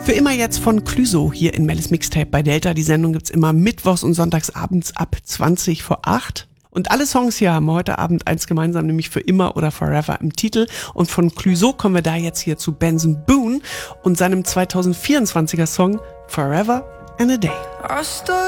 Für immer jetzt von Clüso hier in Mellis Mixtape bei Delta. Die Sendung gibt's immer mittwochs und sonntags abends ab 20:20. Und alle Songs hier haben heute Abend eins gemeinsam, nämlich für immer oder forever im Titel. Und von Clüso kommen wir da jetzt hier zu Benson Boone und seinem 2024er Song Forever and a Day.